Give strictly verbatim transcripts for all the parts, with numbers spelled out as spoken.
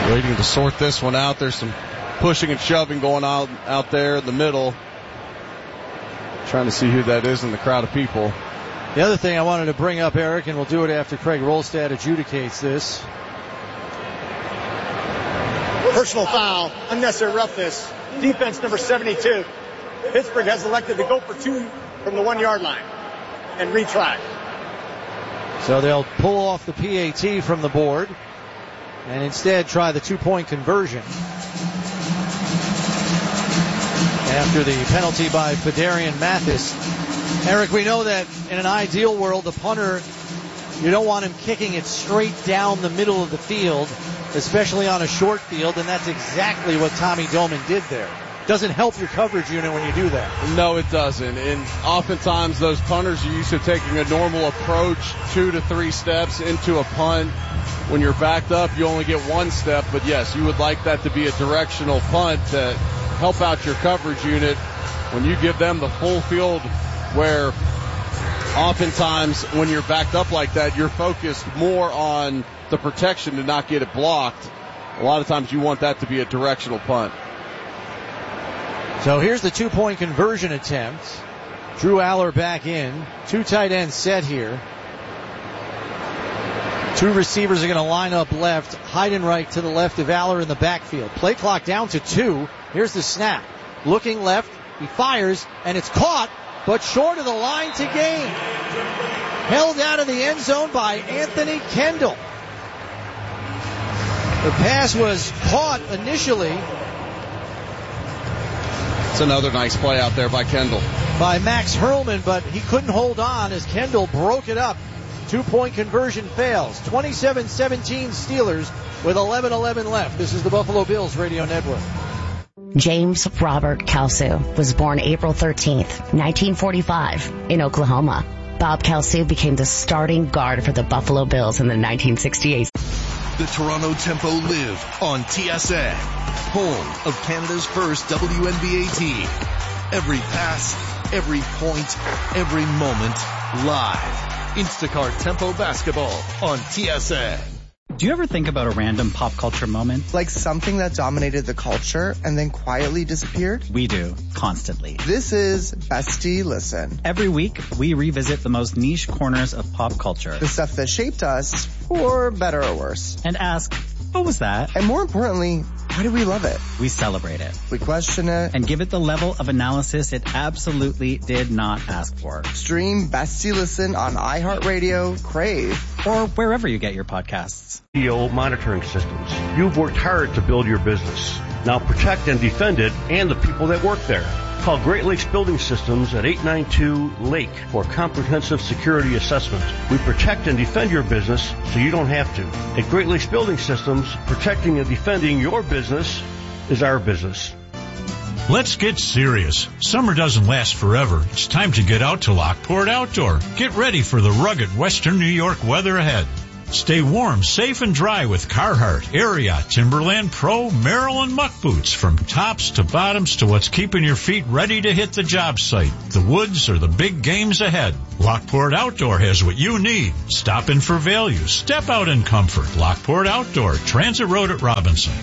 Waiting to sort this one out. There's some pushing and shoving going on out there in the middle. Trying to see who that is in the crowd of people. The other thing I wanted to bring up, Eric, and we'll do it after Craig Rolstad adjudicates this. Personal foul, unnecessary roughness, defense number seventy-two. Pittsburgh has elected to go for two from the one-yard line and retry. So they'll pull off the P A T from the board and instead try the two-point conversion. After the penalty by Fedarian Mathis. Eric, we know that in an ideal world, the punter, you don't want him kicking it straight down the middle of the field, especially on a short field, and that's exactly what Tommy Doman did there. Doesn't help your coverage unit when you do that. No, it doesn't. And oftentimes those punters are used to taking a normal approach, two to three steps into a punt. When you're backed up, you only get one step. But, yes, you would like that to be a directional punt to help out your coverage unit when you give them the full field, where oftentimes when you're backed up like that, you're focused more on the protection to not get it blocked. A lot of times you want that to be a directional punt. So here's the two-point conversion attempt. Drew Aller back in. Two tight ends set here. Two receivers are going to line up left. Heidenreich to the left of Aller in the backfield. Play clock down to two. Here's the snap. Looking left. He fires, and it's caught, but short of the line to gain. Held out of the end zone by Anthony Kendall. The pass was caught initially. It's another nice play out there by Kendall. By Max Hurlman, but he couldn't hold on as Kendall broke it up. Two-point conversion fails. twenty-seven seventeen Steelers with eleven eleven left. This is the Buffalo Bills Radio Network. James Robert Kalsu was born April thirteenth, nineteen forty-five, in Oklahoma. Bob Kalsu became the starting guard for the Buffalo Bills in the nineteen sixty-eight. The Toronto Tempo live on T S N, home of Canada's first W N B A team. Every pass, every point, every moment, live. Instacart Tempo Basketball on T S N. Do you ever think about a random pop culture moment? Like something that dominated the culture and then quietly disappeared? We do, constantly. This is Bestie Listen. Every week, we revisit the most niche corners of pop culture. The stuff that shaped us, for better or worse. And ask, what was that? And more importantly, why do we love it? We celebrate it. We question it. And give it the level of analysis it absolutely did not ask for. Stream Bestie Listen on iHeartRadio, Crave, or wherever you get your podcasts. Monitoring systems. You've worked hard to build your business. Now protect and defend it and the people that work there. Call Great Lakes Building Systems at eight nine two Lake for a comprehensive security assessment. We protect and defend your business so you don't have to. At Great Lakes Building Systems, protecting and defending your business is our business. Let's get serious. Summer doesn't last forever. It's time to get out to Lockport Outdoor. Get ready for the rugged Western New York weather ahead. Stay warm, safe, and dry with Carhartt, Ariat, Timberland Pro, Merrill, and Muck boots. From tops to bottoms to what's keeping your feet ready to hit the job site, the woods, or the big games ahead. Lockport Outdoor has what you need. Stop in for value. Step out in comfort. Lockport Outdoor, Transit Road at Robinson.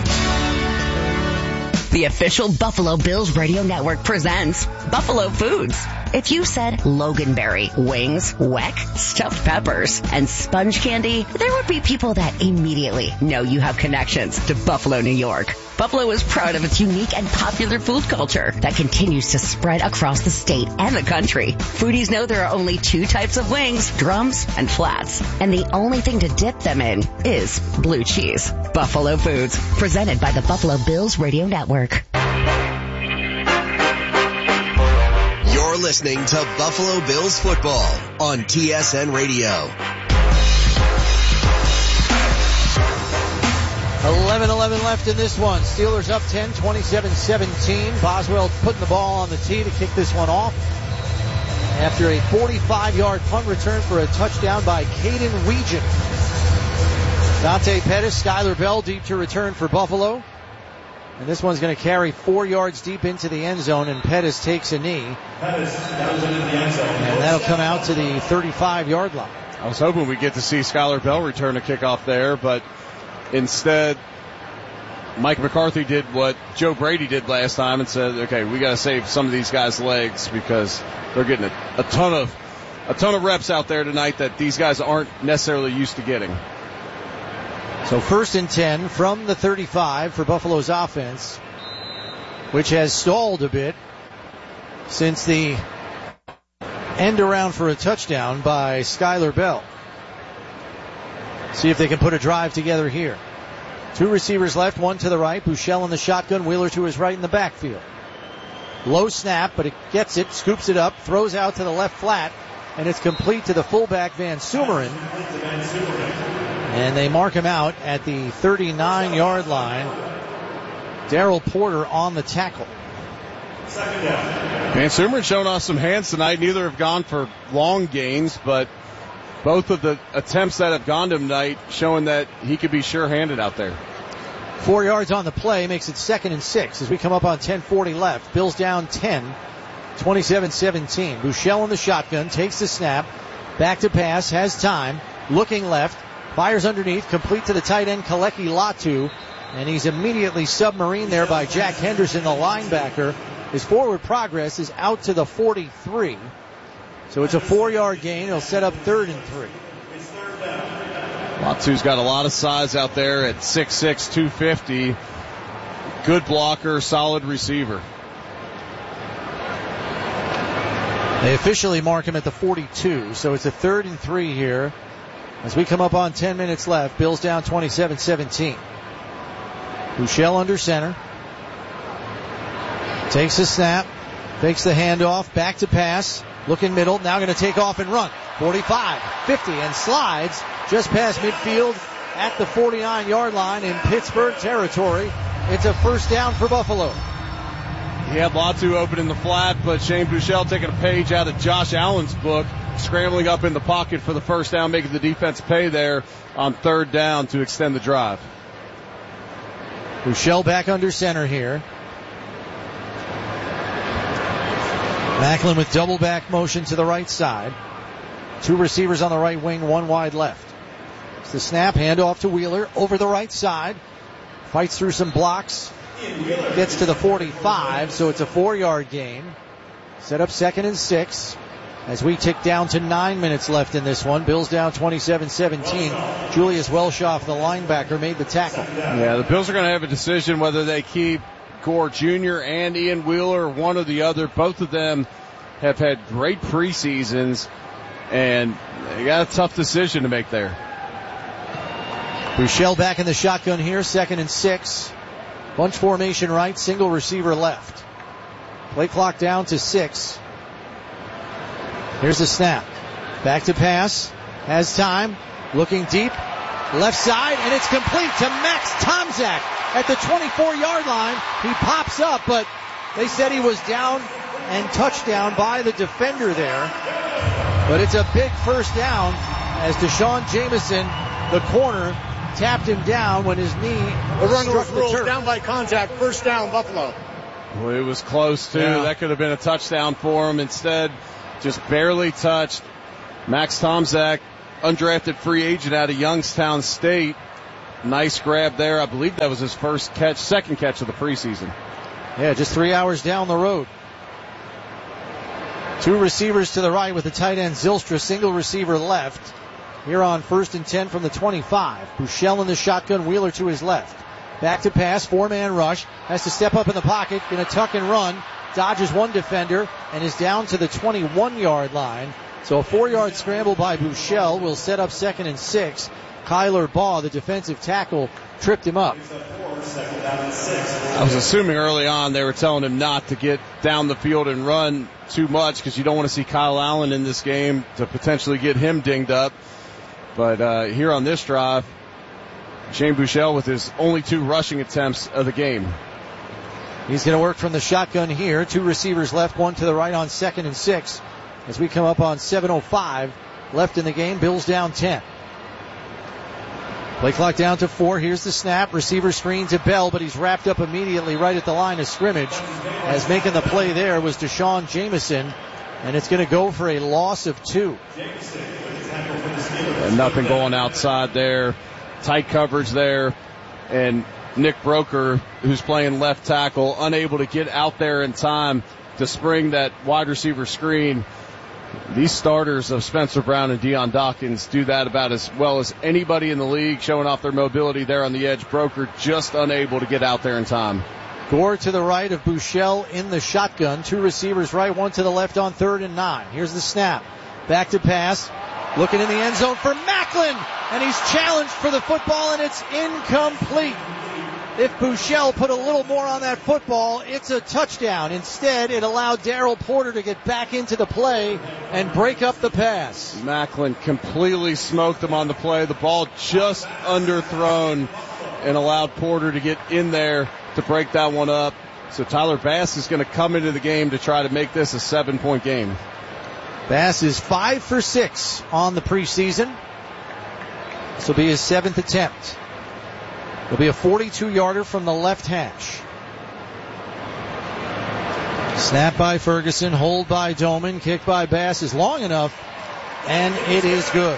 The official Buffalo Bills Radio Network presents Buffalo Foods. If you said Loganberry, wings, Weck, stuffed peppers, and sponge candy, there would be people that immediately know you have connections to Buffalo, New York. Buffalo is proud of its unique and popular food culture that continues to spread across the state and the country. Foodies know there are only two types of wings, drums and flats, and the only thing to dip them in is blue cheese. Buffalo Foods, presented by the Buffalo Bills Radio Network. You're listening to Buffalo Bills football on T S N Radio. eleven eleven left in this one. Steelers up ten, twenty-seven seventeen. Boswell putting the ball on the tee to kick this one off after a forty-five-yard punt return for a touchdown by Caden Regent. Dante Pettis, Skylar Bell deep to return for Buffalo. And this one's going to carry four yards deep into the end zone, and Pettis takes a knee. Pettis down into the end zone. And that'll come out to the thirty-five-yard line. I was hoping we'd get to see Skylar Bell return a kickoff there, but instead Mike McCarthy did what Joe Brady did last time and said, okay, we got to save some of these guys' legs because they're getting a, a ton of a ton of reps out there tonight that these guys aren't necessarily used to getting. So first and ten from the thirty-five for Buffalo's offense, which has stalled a bit since the end around for a touchdown by Skylar Bell. See if they can put a drive together here. Two receivers left, one to the right. Buechele in the shotgun, Wheeler to his right in the backfield. Low snap, but it gets it, scoops it up, throws out to the left flat, and it's complete to the fullback Van Sumeren. And they mark him out at the thirty-nine-yard line. Darrell Porter on the tackle. Van Sumeren showing off some hands tonight. Neither have gone for long gains, but both of the attempts that have gone to him tonight showing that he could be sure-handed out there. Four yards on the play makes it second and six as we come up on ten forty left. Bills down ten, twenty-seven seventeen. Buechele in the shotgun, takes the snap, back to pass, has time, looking left, fires underneath, complete to the tight end Kaleki Latu, and he's immediately submarined there by Jack Henderson, the linebacker. His forward progress is out to the forty-three. So it's a four-yard gain. He'll set up third and three. Latu's got a lot of size out there at six six, two fifty. Good blocker, solid receiver. They officially mark him at the forty-two, so it's a third and three here as we come up on ten minutes left. Bills down twenty-seven seventeen. Buechele under center. Takes the snap, fakes the handoff, back to pass, looking middle, now going to take off and run. forty-five, fifty, and slides just past midfield at the forty-nine-yard line in Pittsburgh territory. It's a first down for Buffalo. He had Latu open in the flat, but Shane Buechele taking a page out of Josh Allen's book, scrambling up in the pocket for the first down, making the defense pay there on third down to extend the drive. Buechele back under center here. Macklin with double back motion to the right side. Two receivers on the right wing, one wide left. It's the snap, handoff to Wheeler over the right side. Fights through some blocks. Gets to the forty-five, so it's a four-yard gain. Set up second and six as we tick down to nine minutes left in this one. Bills down twenty-seven seventeen. Julius Welshoff, the linebacker, made the tackle. Yeah, the Bills are going to have a decision whether they keep Gore Junior and Ian Wheeler, one or the other. Both of them have had great preseasons, and they got a tough decision to make there. Buechele back in the shotgun here, second and six. Bunch formation right, single receiver left. Play clock down to six. Here's the snap. Back to pass. Has time. Looking deep. Left side, and it's complete to Max Tomczak at the twenty-four-yard line. He pops up, but they said he was down and touchdown by the defender there. But it's a big first down as Deshaun Jameson, the corner, tapped him down when his knee the run struck was the ruled turf. Down by contact, first down, Buffalo. Well, it was close, too. Yeah. That could have been a touchdown for him. Instead, just barely touched. Max Tomczak, undrafted free agent out of Youngstown State. Nice grab there. I believe that was his first catch, second catch of the preseason. Yeah, just three hours down the road. Two receivers to the right with the tight end Zylstra, single receiver left. Here on first and ten from the twenty-five. Buechele in the shotgun, Wheeler to his left. Back to pass, four-man rush. Has to step up in the pocket, gonna tuck and run. Dodges one defender and is down to the twenty-one-yard line. So a four-yard scramble by Buechele will set up second and six. Kyler Baugh, the defensive tackle, tripped him up. I was assuming early on they were telling him not to get down the field and run too much because you don't want to see Kyle Allen in this game to potentially get him dinged up. But uh, here on this drive, Shane Buechele with his only two rushing attempts of the game. He's going to work from the shotgun here. Two receivers left, one to the right on second and six. As we come up on seven oh five left in the game, Bills down ten. Play clock down to four. Here's the snap. Receiver screen to Bell, but he's wrapped up immediately right at the line of scrimmage. As making the play there was Deshaun Jameson, and it's going to go for a loss of two. And nothing going outside there. Tight coverage there. And Nick Broker, who's playing left tackle, unable to get out there in time to spring that wide receiver screen. These starters of Spencer Brown and Dion Dawkins do that about as well as anybody in the league, showing off their mobility there on the edge. Broker just unable to get out there in time. Gore to the right of Buechele in the shotgun. Two receivers right, one to the left on third and nine. Here's the snap. Back to pass. Looking in the end zone for Macklin. And he's challenged for the football, and it's incomplete. If Buechele put a little more on that football, it's a touchdown. Instead, it allowed Daryl Porter to get back into the play and break up the pass. Macklin completely smoked him on the play. The ball just underthrown and allowed Porter to get in there to break that one up. So Tyler Bass is going to come into the game to try to make this a seven-point game. Bass is five for six on the preseason. This will be his seventh attempt. It'll be a forty-two yarder from the left hash. Snap by Ferguson, hold by Doman, kick by Bass is long enough, and it is good.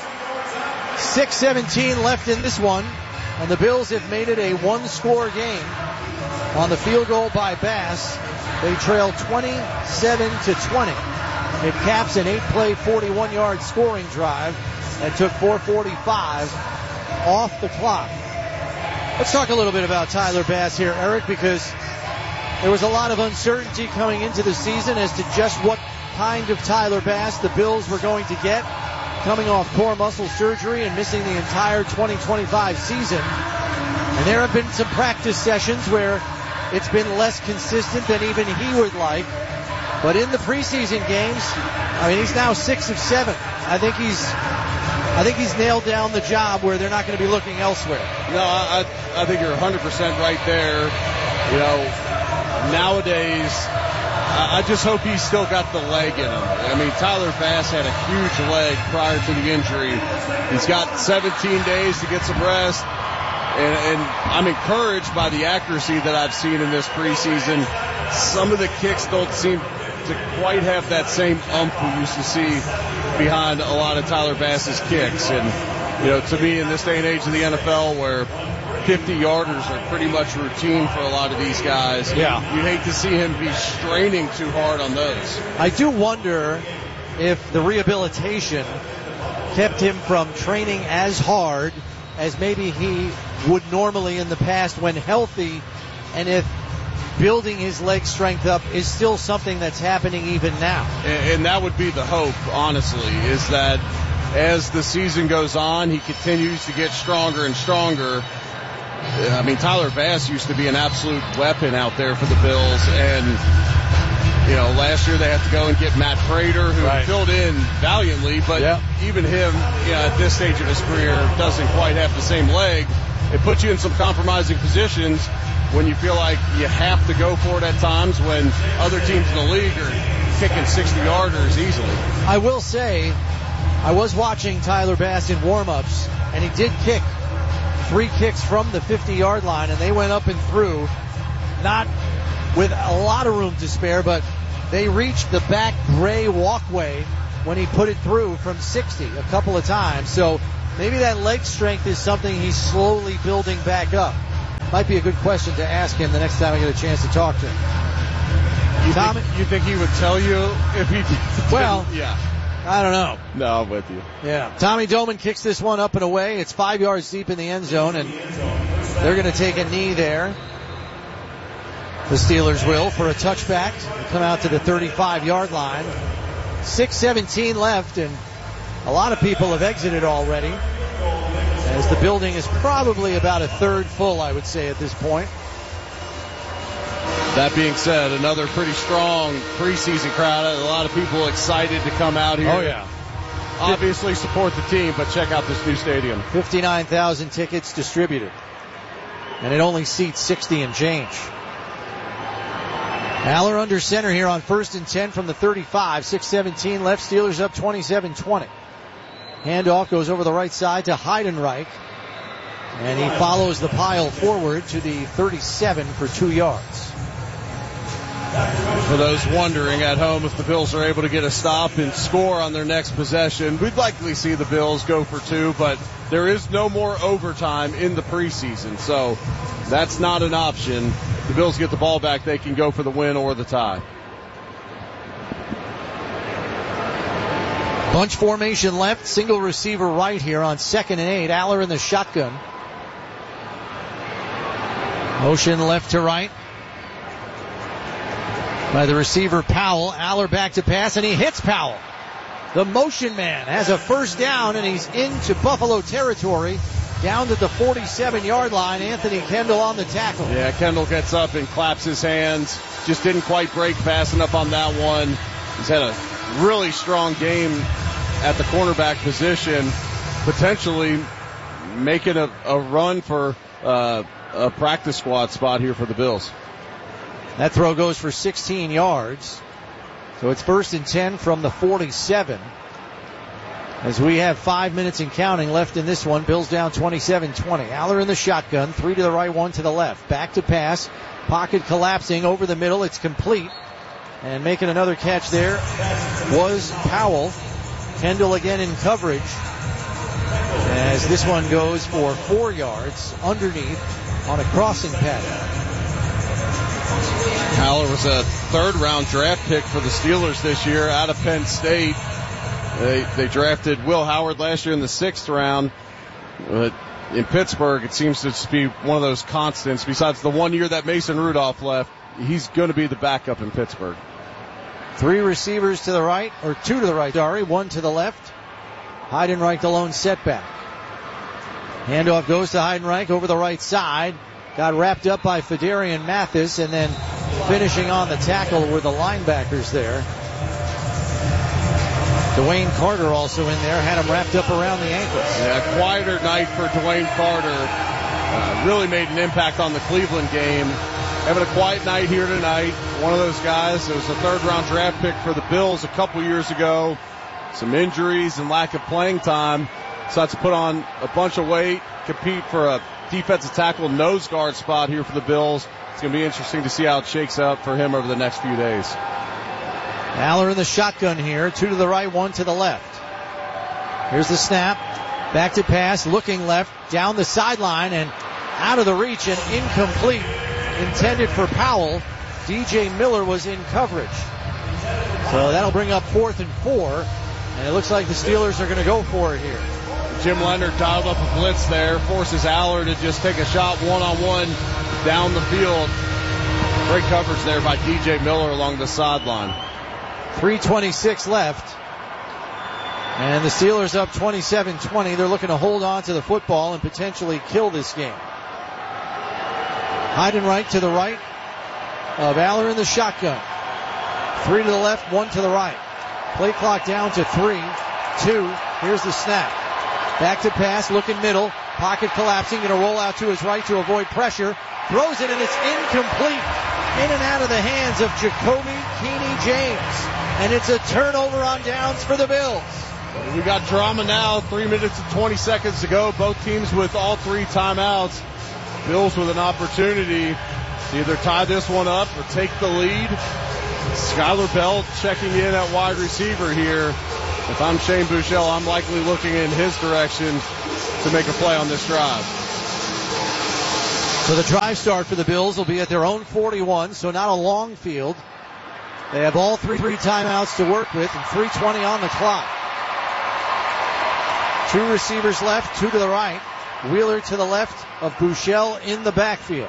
six seventeen left in this one, and the Bills have made it a one-score game. On the field goal by Bass, they trail twenty-seven to twenty. It caps an eight-play, forty-one-yard scoring drive that took four forty-five off the clock. Let's talk a little bit about Tyler Bass here, Eric, because there was a lot of uncertainty coming into the season as to just what kind of Tyler Bass the Bills were going to get, coming off core muscle surgery and missing the entire twenty twenty-five season. And there have been some practice sessions where it's been less consistent than even he would like. But in the preseason games, I mean, he's now six of seven. I think he's I think he's nailed down the job where they're not going to be looking elsewhere. No, I, I think you're one hundred percent right there. You know, nowadays, I, I just hope he's still got the leg in him. I mean, Tyler Bass had a huge leg prior to the injury. He's got seventeen days to get some rest. And, and I'm encouraged by the accuracy that I've seen in this preseason. Some of the kicks don't seem to quite have that same umph we used to see behind a lot of Tyler Bass's kicks. And, you know, to me in this day and age of the N F L where fifty-yarders are pretty much routine for a lot of these guys, yeah, you hate to see him be straining too hard on those. I do wonder if the rehabilitation kept him from training as hard as maybe he would normally in the past when healthy, and if building his leg strength up is still something that's happening even now. And, and that would be the hope, honestly, is that as the season goes on, he continues to get stronger and stronger. I mean, Tyler Bass used to be an absolute weapon out there for the Bills, and, you know, last year they had to go and get Matt Prater, who right. filled in valiantly, but yep. even him, you know, at this stage of his career, doesn't quite have the same leg. It puts you in some compromising positions when you feel like you have to go for it at times when other teams in the league are kicking sixty-yarders easily. I will say, I was watching Tyler Bass in warm-ups, and he did kick three kicks from the fifty-yard line, and they went up and through, not with a lot of room to spare, but they reached the back gray walkway when he put it through from sixty a couple of times. So maybe that leg strength is something he's slowly building back up. Might be a good question to ask him the next time I get a chance to talk to him. You, Tommy, think, you think he would tell you if he did? Well, yeah. I don't know. No, I'm with you. Yeah. Tommy Doman kicks this one up and away. It's five yards deep in the end zone, and they're going to take a knee there. The Steelers will for a touchback. They come out to the thirty-five-yard line. six seventeen left, and a lot of people have exited already, as the building is probably about a third full, I would say, at this point. That being said, another pretty strong preseason crowd. A lot of people excited to come out here. Oh, yeah. Obviously support the team, but check out this new stadium. fifty-nine thousand tickets distributed, and it only seats sixty and change. Aller under center here on first and ten from the thirty-five. six seventeen left. Steelers up twenty-seven twenty. Handoff goes over the right side to Heidenreich, and he follows the pile forward to the thirty-seven for two yards. For those wondering at home if the Bills are able to get a stop and score on their next possession, we'd likely see the Bills go for two, but there is no more overtime in the preseason, so that's not an option. If the Bills get the ball back, they can go for the win or the tie. Bunch formation left, single receiver right here on second and eight. Aller in the shotgun. Motion left to right by the receiver Powell. Aller back to pass, and he hits Powell. The motion man has a first down, and he's into Buffalo territory, down to the forty-seven-yard line. Anthony Kendall on the tackle. Yeah, Kendall gets up and claps his hands. Just didn't quite break fast enough on that one. He's had a really strong game at the cornerback position, potentially making a, a run for uh, a practice squad spot here for the Bills. That throw goes for sixteen yards. So it's first and ten from the forty-seven. As we have five minutes and counting left in this one, Bills down twenty-seven twenty. Aller in the shotgun, three to the right, one to the left. Back to pass, pocket collapsing over the middle. It's complete. And making another catch there was Powell. Kendall again in coverage as this one goes for four yards underneath on a crossing pattern. Haller was a third-round draft pick for the Steelers this year out of Penn State. They, they drafted Will Howard last year in the sixth round. But in Pittsburgh, it seems to just be one of those constants. Besides the one year that Mason Rudolph left, he's going to be the backup in Pittsburgh. Three receivers to the right, or two to the right, sorry, one to the left. Heidenreich the lone setback. Handoff goes to Heidenreich over the right side. Got wrapped up by Fedarian Mathis, and then finishing on the tackle were the linebackers there. Dwayne Carter also in there, had him wrapped up around the ankles. Yeah, quieter night for Dwayne Carter. Uh, really made an impact on the Cleveland game. Having a quiet night here tonight. One of those guys that was a third-round draft pick for the Bills a couple years ago. Some injuries and lack of playing time. Decides to put on a bunch of weight, compete for a defensive tackle nose guard spot here for the Bills. It's going to be interesting to see how it shakes out for him over the next few days. Aller in the shotgun here. Two to the right, one to the left. Here's the snap. Back to pass, looking left, down the sideline, and out of the reach and incomplete. Intended for Powell. D J Miller was in coverage. So that'll bring up fourth and four. And it looks like the Steelers are going to go for it here. Jim Leonard dialed up a blitz there, forces Aller to just take a shot one-on-one down the field. Great coverage there by D J Miller along the sideline. three twenty-six left. And the Steelers up twenty-seven twenty. They're looking to hold on to the football and potentially kill this game. Heidenreich to the right of Aller in the shotgun. Three to the left, one to the right. Play clock down to three, two. Here's the snap. Back to pass, looking middle. Pocket collapsing, going to roll out to his right to avoid pressure. Throws it, and it's incomplete. In and out of the hands of Jacoby Keeney James. And it's a turnover on downs for the Bills. We got drama now. Three minutes and twenty seconds to go. Both teams with all three timeouts. Bills with an opportunity to either tie this one up or take the lead. Skylar Bell checking in at wide receiver here. If I'm Shane Buechele, I'm likely looking in his direction to make a play on this drive. So the drive start for the Bills will be at their own forty-one, so not a long field. They have all three, three timeouts to work with and three twenty on the clock. Two receivers left, two to the right. Wheeler to the left of Buechele in the backfield.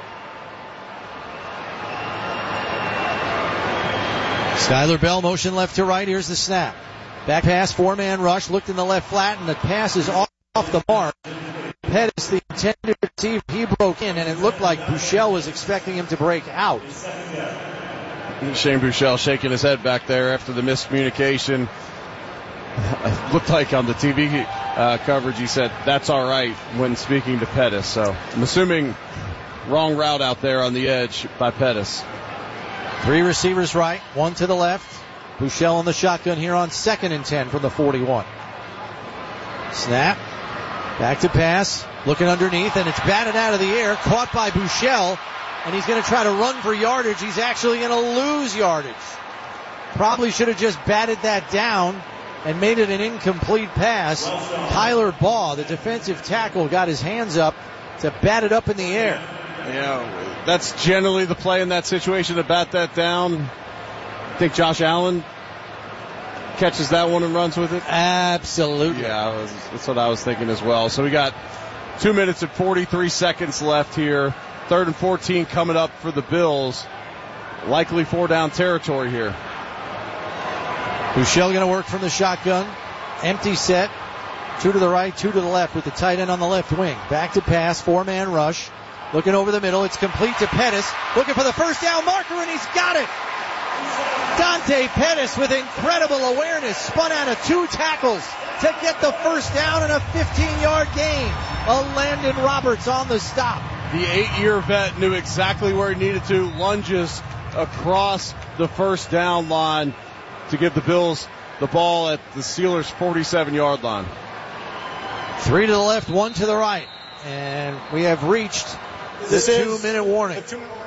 Skylar Bell motion left to right. Here's the snap. Back pass, four-man rush. Looked in the left flat, and the pass is off, off the mark. Pettis, the intended receiver, he broke in, and it looked like Buechele was expecting him to break out. Shane Buechele shaking his head back there after the miscommunication. It looked like on the T V uh, coverage he said, that's all right when speaking to Pettis. So I'm assuming wrong route out there on the edge by Pettis. Three receivers right, one to the left. Buechele in the shotgun here on second and ten from the forty-one. Snap. Back to pass. Looking underneath, and it's batted out of the air. Caught by Buechele. and he's going to try to run for yardage. He's actually going to lose yardage. Probably should have just batted that down and made it an incomplete pass. Kyler Baugh, the defensive tackle, got his hands up to bat it up in the air. Yeah, that's generally the play in that situation, to bat that down. I think Josh Allen catches that one and runs with it. Absolutely. Yeah, was, that's what I was thinking as well. So we got two minutes and forty-three seconds left here. Third and fourteen coming up for the Bills. Likely four down territory here. Buechele going to work from the shotgun. Empty set. Two to the right, two to the left with the tight end on the left wing. Back to pass, four-man rush. Looking over the middle, it's complete to Pettis. Looking for the first down marker, and he's got it. Dante Pettis with incredible awareness spun out of two tackles to get the first down and a fifteen-yard gain. A Landon Roberts on the stop. The eight-year vet knew exactly where he needed to. Lunges across the first down line to give the Bills the ball at the Steelers' forty-seven-yard line. Three to the left, one to the right. And we have reached the two-minute warning.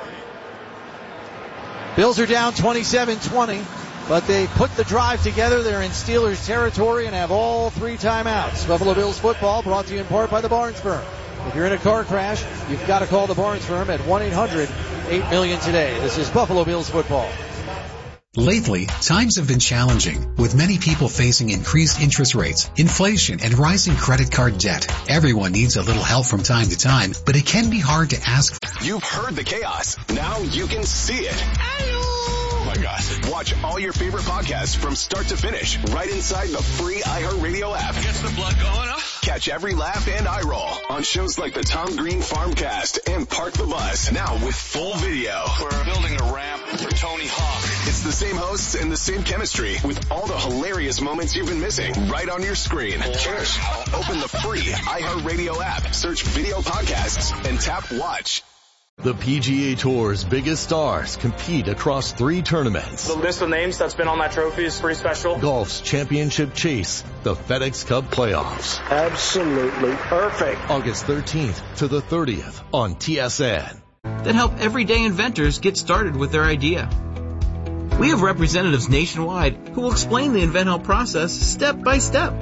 Bills are down twenty-seven twenty, but they put the drive together. They're in Steelers territory and have all three timeouts. Buffalo Bills football brought to you in part by the Barnes Firm. If you're in a car crash, you've got to call the Barnes Firm at one eight hundred eight million today. This is Buffalo Bills football. Lately, times have been challenging, with many people facing increased interest rates, inflation, and rising credit card debt. Everyone needs a little help from time to time, but it can be hard to ask. You've heard the chaos. Now you can see it. Oh my gosh. Watch all your favorite podcasts from start to finish right inside the free iHeartRadio app. Gets the blood going up. Catch every laugh and eye roll on shows like the Tom Green Farmcast and Park the Bus, now with full video. We're building a ramp for Tony Hawk. It's the same hosts and the same chemistry with all the hilarious moments you've been missing right on your screen. Cheers. Open the free iHeartRadio app, search video podcasts, and tap watch. The P G A Tour's biggest stars compete across three tournaments. The list of names that's been on that trophy is pretty special. Golf's championship chase, the FedEx Cup playoffs. Absolutely perfect. August thirteenth to the thirtieth on T S N. That help everyday inventors get started with their idea. We have representatives nationwide who will explain the InventHelp process step by step.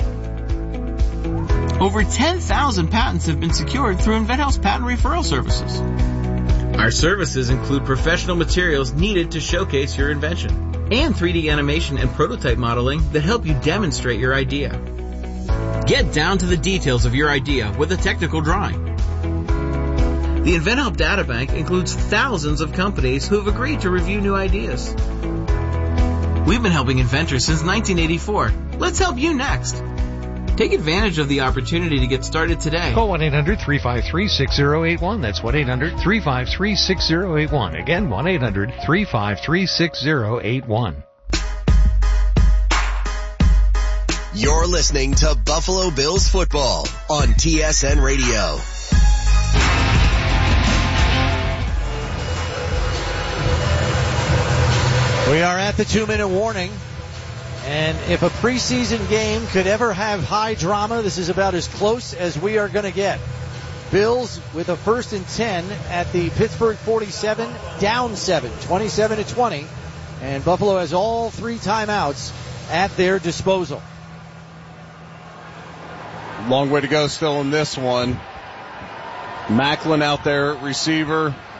Over ten thousand patents have been secured through InventHelp's patent referral services. Our services include professional materials needed to showcase your invention and three D animation and prototype modeling that help you demonstrate your idea. Get down to the details of your idea with a technical drawing. The InventHelp Databank includes thousands of companies who have agreed to review new ideas. We've been helping inventors since nineteen eighty-four. Let's help you next. Take advantage of the opportunity to get started today. Call one eight hundred three five three six zero eight one. That's one eight hundred three five three six zero eight one. Again, one eight hundred three five three six zero eight one. You're listening to Buffalo Bills football on T S N Radio. We are at the two-minute warning. And if a preseason game could ever have high drama, this is about as close as we are going to get. Bills with a first and ten at the Pittsburgh forty-seven, down seven, twenty-seven to twenty. And Buffalo has all three timeouts at their disposal. Long way to go still in this one. Macklin out there at receiver.